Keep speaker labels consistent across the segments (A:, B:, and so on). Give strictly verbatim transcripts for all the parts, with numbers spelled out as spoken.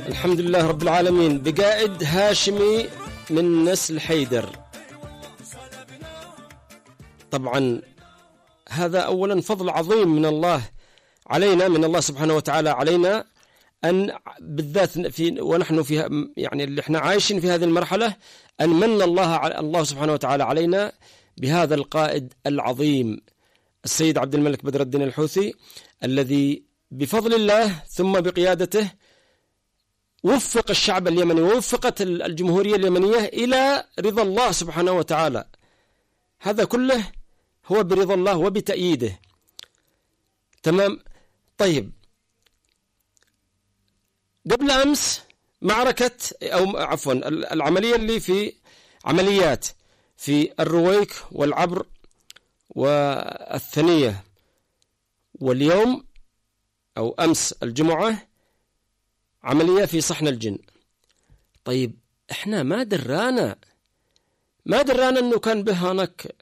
A: الحمد لله رب العالمين. بقائد هاشمي من نسل حيدر. طبعا هذا أولا فضل عظيم من الله علينا، من الله سبحانه وتعالى علينا، أن بالذات في ونحن في يعني اللي احنا عايشين في هذه المرحلة، أن من الله الله سبحانه وتعالى علينا بهذا القائد العظيم السيد عبد الملك بدر الدين الحوثي، الذي بفضل الله ثم بقيادته وفق الشعب اليمني ووفقت الجمهورية اليمنية إلى رضا الله سبحانه وتعالى. هذا كله هو برضا الله وبتأييده. تمام. طيب، قبل أمس معركة أو عفوا العملية اللي في عمليات في الرويك والعبر والثنية، واليوم أو أمس الجمعة عملية في صحن الجن. طيب، إحنا ما درانا ما درانا أنه كان به هناك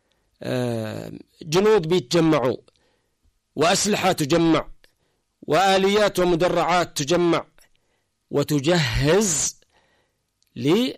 A: جنود بيتجمعوا وأسلحة تجمع وآليات ومدرعات تجمع وتجهز ل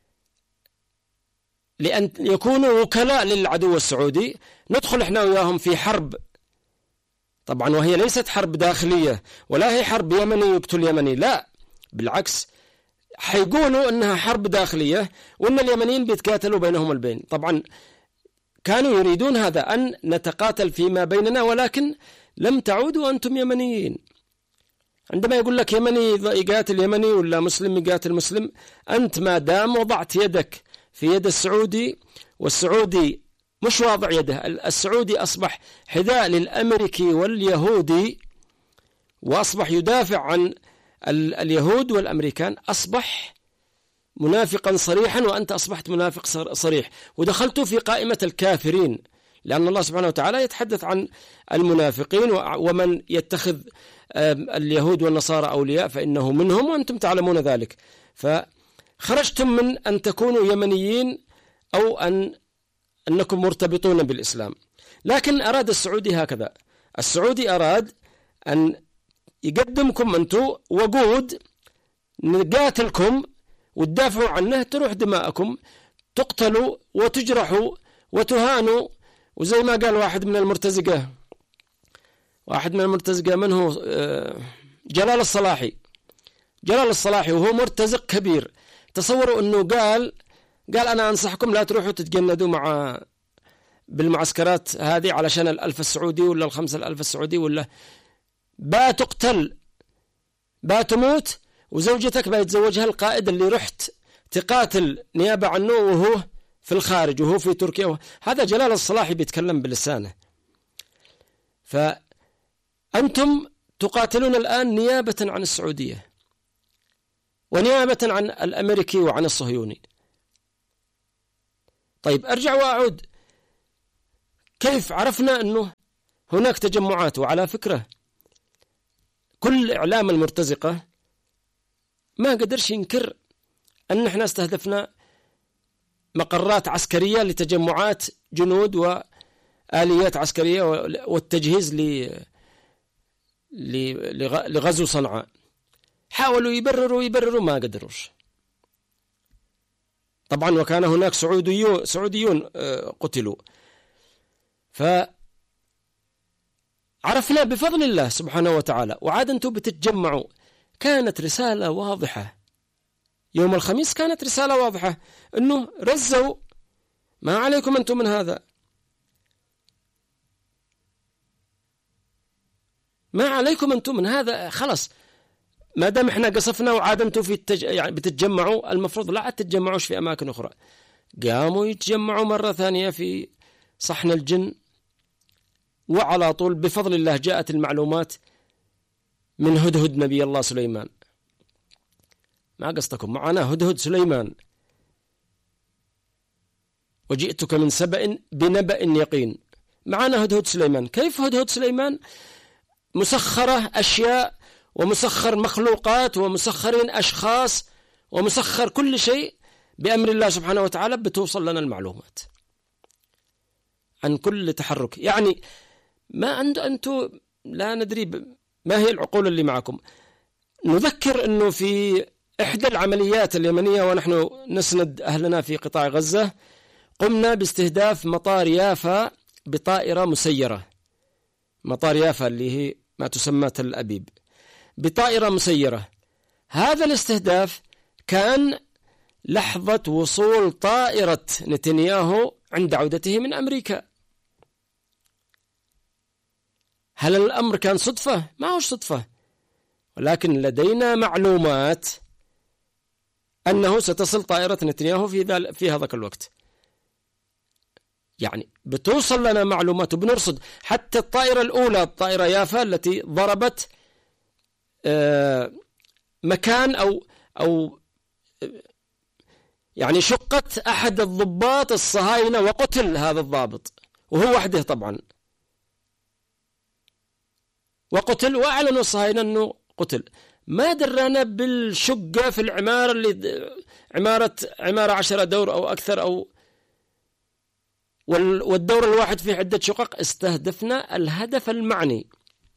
A: لأن يكونوا وكلاء للعدو السعودي. ندخل إحنا وياهم في حرب، طبعا وهي ليست حرب داخلية ولا هي حرب يمني يقتل يمني، لا بالعكس، حيقولوا أنها حرب داخلية وأن اليمنيين بيتقاتلوا بينهم البين. طبعا كانوا يريدون هذا، أن نتقاتل فيما بيننا، ولكن لم تعودوا أنتم يمنيين. عندما يقول لك يمني يقاتل يمني ولا مسلم يقاتل مسلم، أنت ما دام وضعت يدك في يد السعودي، والسعودي مش واضع يده، السعودي أصبح حذاء للأمريكي واليهودي، وأصبح يدافع عن اليهود والأمريكان، أصبح منافقا صريحا، وأنت أصبحت منافق صريح، ودخلت في قائمة الكافرين، لأن الله سبحانه وتعالى يتحدث عن المنافقين ومن يتخذ اليهود والنصارى أولياء فإنه منهم، وأنتم تعلمون ذلك. فخرجتم من أن تكونوا يمنيين أو أن أنكم مرتبطون بالإسلام. لكن أراد السعودي هكذا، السعودي أراد أن يقدمكم أنتم وقود نقاتلكم وتدافعوا عنه، تروح دماءكم، تقتلوا وتجرحوا وتهانوا. وزي ما قال واحد من المرتزقة واحد من المرتزقة من هو؟ جلال الصلاحي. جلال الصلاحي وهو مرتزق كبير، تصوروا أنه قال قال أنا أنصحكم لا تروحوا تتجندوا مع بالمعسكرات هذه علشان الألف السعودي ولا الخمسة الألف السعودي، ولا باتقتل باتموت، وزوجتك بيتزوجها القائد اللي رحت تقاتل نيابة عنه وهو في الخارج وهو في تركيا. هذا جلال الصلاحي بيتكلم بلسانه. فأنتم تقاتلون الآن نيابة عن السعودية ونيابة عن الأمريكي وعن الصهيوني. طيب، أرجع وأعود، كيف عرفنا أنه هناك تجمعات؟ وعلى فكرة كل إعلام المرتزقة ما قدرش ينكر أن احنا استهدفنا مقرات عسكرية لتجمعات جنود وآليات عسكرية والتجهيز لغزو صنعاء. حاولوا يبرروا يبرروا ما قدروش. طبعا وكان هناك سعوديون سعوديون قتلوا. فعرفنا بفضل الله سبحانه وتعالى. وعاد أنتم بتتجمعوا. كانت رسالة واضحة يوم الخميس، كانت رسالة واضحة أنه رزوا، ما عليكم أنتم من هذا، ما عليكم أنتم من هذا، خلاص ما دام احنا قصفنا وعاد أنتم في التج... يعني بتتجمعوا، المفروض لا تتجمعوش في أماكن أخرى. قاموا يتجمعوا مرة ثانية في صحن الجن، وعلى طول بفضل الله جاءت المعلومات من هدهد نبي الله سليمان. ما قصدكم معنا هدهد سليمان، وجئتك من سبأ بنبأ يقين. معنا هدهد سليمان. كيف هدهد سليمان؟ مسخرة أشياء ومسخر مخلوقات ومسخرين أشخاص ومسخر كل شيء بأمر الله سبحانه وتعالى، بتوصل لنا المعلومات عن كل تحرك. يعني ما عنده أنتم لا ندري ما هي العقول اللي معكم. نذكر أنه في إحدى العمليات اليمنية ونحن نسند أهلنا في قطاع غزة قمنا باستهداف مطار يافا بطائرة مسيرة، مطار يافا اللي هي ما تسمى تل أبيب، بطائرة مسيرة. هذا الاستهداف كان لحظة وصول طائرة نتنياهو عند عودته من أمريكا. هل الأمر كان صدفة؟ ما هو صدفة، ولكن لدينا معلومات أنه ستصل طائرة نتنياهو في, في هذاك الوقت. يعني بتوصل لنا معلومات وبنرصد. حتى الطائرة الأولى، الطائرة يافا التي ضربت مكان أو أو يعني شقت أحد الضباط الصهاينة وقتل هذا الضابط وهو وحده طبعا، وقتل وأعلنوا الصهاينة أنه قتل. ما درانا بالشقة في العمارة اللي عمارة عمارة عشرة دور أو أكثر، أو والدور الواحد فيه عدة شقق. استهدفنا الهدف المعني.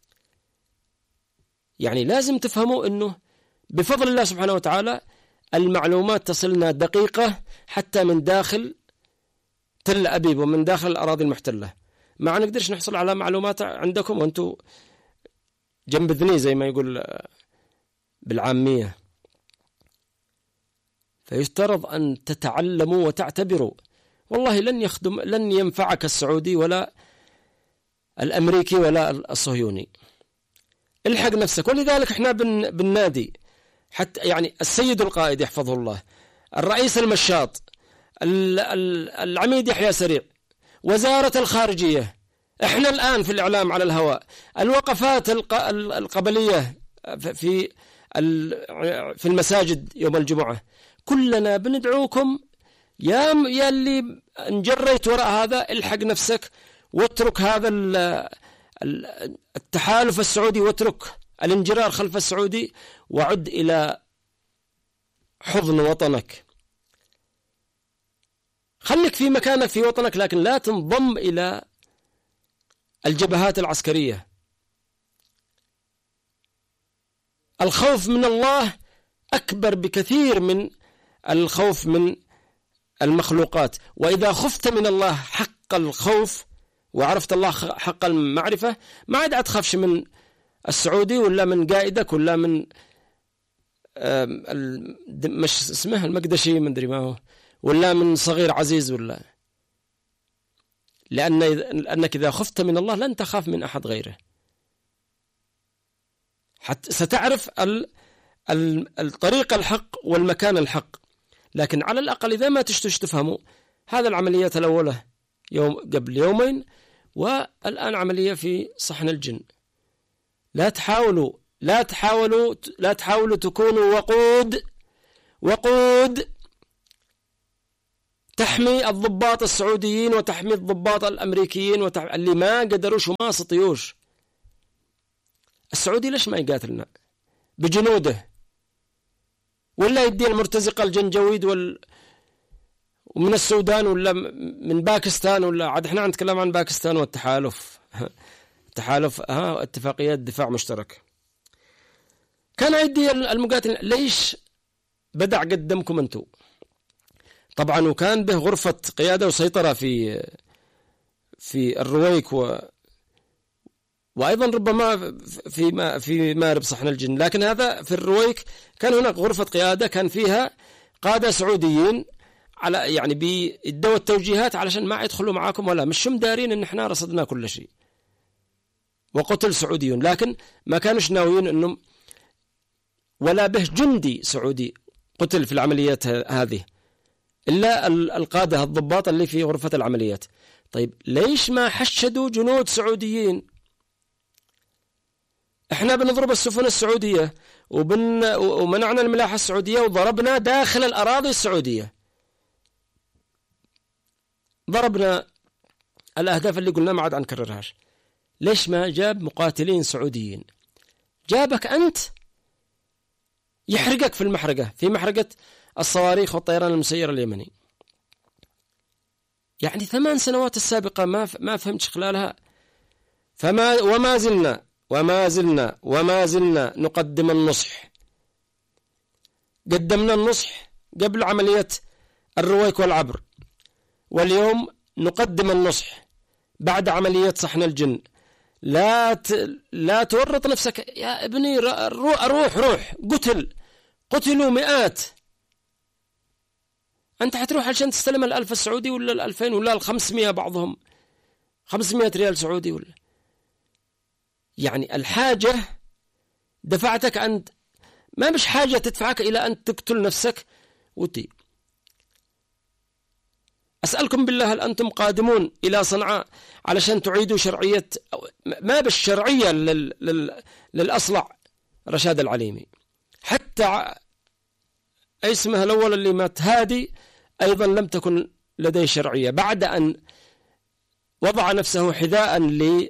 A: يعني لازم تفهموا أنه بفضل الله سبحانه وتعالى المعلومات تصلنا دقيقة حتى من داخل تل أبيب ومن داخل الأراضي المحتلة. ما نقدرش نحصل على معلومات عندكم وأنتوا جنب ذني زي ما يقول بالعامية. فيفترض أن تتعلموا وتعتبروا. والله لن يخدم لن ينفعك السعودي ولا الأمريكي ولا الصهيوني. الحق نفسك. ولذلك احنا بالنادي حتى يعني السيد القائد يحفظه الله، الرئيس المشاط، العميد يحيى سريع، وزارة الخارجية، احنا الآن في الإعلام على الهواء، الوقفات القبلية في في المساجد يوم الجمعة، كلنا بندعوكم يا يا اللي انجريت وراء هذا الحق نفسك واترك هذا التحالف السعودي واترك الانجرار خلف السعودي وعد إلى حضن وطنك. خليك في مكانك في وطنك، لكن لا تنضم إلى الجبهات العسكرية. الخوف من الله أكبر بكثير من الخوف من المخلوقات. وإذا خفت من الله حق الخوف وعرفت الله حق المعرفة، ما عاد تخافش من السعودي ولا من قائدك ولا من مش اسمه المقدشي من دري ما هو، ولا من صغير عزيز ولا. لأن لأنك إذا خفت من الله لن تخاف من أحد غيره. حتى ستعرف الطريق الحق والمكان الحق. لكن على الأقل إذا ما تشتش تفهموا هذا العمليات الأولى يوم قبل يومين، والآن عملية في صحن الجن. لا تحاولوا لا تحاولوا لا تحاولوا تكونوا وقود وقود تحمي الضباط السعوديين وتحمي الضباط الأمريكيين وتحمي اللي ما قدروش وما سطيوش. السعودي ليش ما يقاتلنا بجنوده ولا يدي المرتزقة الجنجويد وال ومن السودان ولا من باكستان ولا عاد احنا نتكلم عن باكستان والتحالف التحالف ها اتفاقيات دفاع مشترك. كان يدي المقاتل ليش بدع قدمكم انتم طبعا، وكان به غرفة قيادة وسيطرة في في الرويك و وأيضا ربما في ما في مارب صحن الجن، لكن هذا في الرويك كان هناك غرفة قيادة كان فيها قادة سعوديين على يعني بيدوا التوجيهات علشان ما يدخلوا معاكم ولا مش دارين ان احنا رصدنا كل شيء. وقتل سعوديون، لكن ما كانوش ناويين انهم ولا به جندي سعودي قتل في العمليات هذه إلا القادة الضباط اللي في غرفة العمليات. طيب ليش ما حشدوا جنود سعوديين؟ احنا بنضرب السفن السعودية وبن ومنعنا الملاحة السعودية وضربنا داخل الأراضي السعودية، ضربنا الأهداف اللي قلنا ما عاد نكررهاش. ليش ما جاب مقاتلين سعوديين؟ جابك أنت يحرقك في المحرقة في محرقة الصواريخ والطيران المسير اليمني. يعني ثمان سنوات السابقة ما ما فهمت خلالها. فما وما زلنا وما زلنا وما زلنا نقدم النصح قدمنا النصح قبل عملية الرويك والعبر، واليوم نقدم النصح بعد عملية صحن الجن. لا ت... لا تورط نفسك يا ابني، روح روح قتل قتلوا مئات، أنت حتروح عشان تستلم الألف السعودي ولا الألفين ولا الخمسمية، بعضهم خمسمية ريال سعودي ولا. يعني الحاجة دفعتك أنت، ما مش حاجة تدفعك إلى أن تقتل نفسك وتي. أسألكم بالله، هل أنتم قادمون إلى صنعاء علشان تعيدوا شرعية، ما بالشرعية لل... لل... للأصلع رشاد العليمي؟ حتى اسمها الأول اللي مات هادي أيضا لم تكن لديه شرعية، بعد أن وضع نفسه حذاء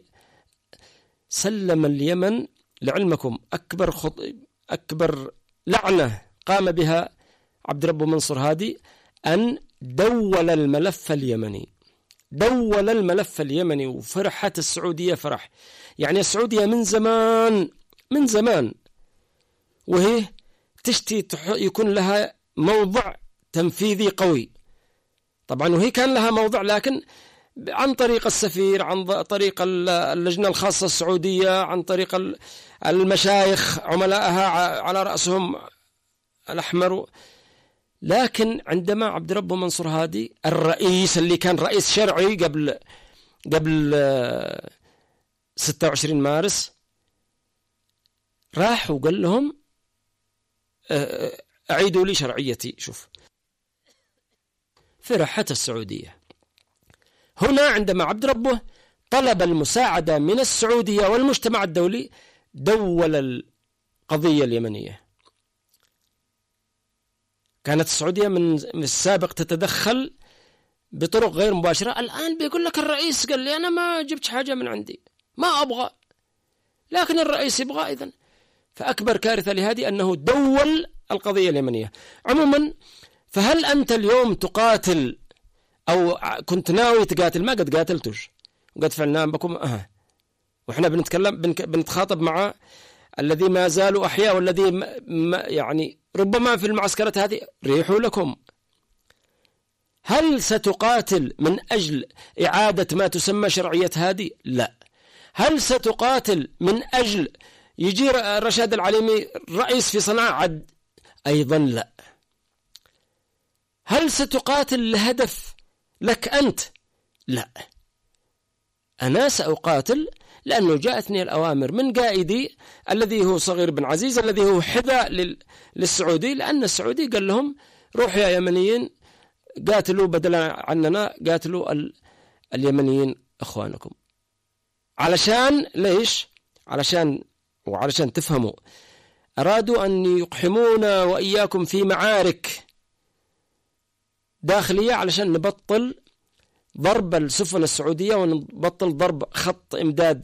A: لسلم اليمن. لعلمكم أكبر خط... أكبر لعنة قام بها عبد ربه منصور هادي أن دول الملف اليمني، دول الملف اليمني. وفرحت السعودية فرح، يعني السعودية من زمان من زمان وهي تشتي يكون لها موضع تنفيذي قوي. طبعا وهي كان لها موضع، لكن عن طريق السفير، عن طريق اللجنة الخاصة السعودية، عن طريق المشايخ عملائها على رأسهم الأحمر. لكن عندما عبد ربه منصور هادي الرئيس اللي كان رئيس شرعي قبل قبل ستة وعشرين مارس راح وقال لهم أعيدوا لي شرعيتي. شوف فرحت السعودية هنا عندما عبد ربه طلب المساعدة من السعودية والمجتمع الدولي، دول القضية اليمنية. كانت السعودية من السابق تتدخل بطرق غير مباشرة، الآن بيقول لك الرئيس قال لي أنا ما جبت حاجة من عندي، ما أبغى، لكن الرئيس يبغى. إذن فأكبر كارثة لهذه أنه دول القضية اليمنية. عموما فهل أنت اليوم تقاتل أو كنت ناوي تقاتل؟ ما قد قاتلتش وقد فعلنا بكم أه. وإحنا بنتكلم بنتخاطب مع الذي ما زالوا أحياء، والذي ما يعني ربما في المعسكرات هذه ريحوا لكم. هل ستقاتل من أجل إعادة ما تسمى شرعية هادي؟ لا. هل ستقاتل من أجل يجي رشاد العليمي رئيس في صنعاء عد؟ أيضا لا. هل ستقاتل لهدف لك أنت؟ لا. أنا سأقاتل لأنه جاءتني الأوامر من قائدي الذي هو صغير بن عزيز، الذي هو حذاء للسعودي، لأن السعودي قال لهم روحوا يا يمنيين قاتلوا بدلا عننا، قاتلوا اليمنيين أخوانكم. علشان ليش؟ علشان وعلشان تفهموا، أرادوا أن يقحمونا وإياكم في معارك داخلية علشان نبطل ضرب السفن السعودية ونبطل ضرب خط إمداد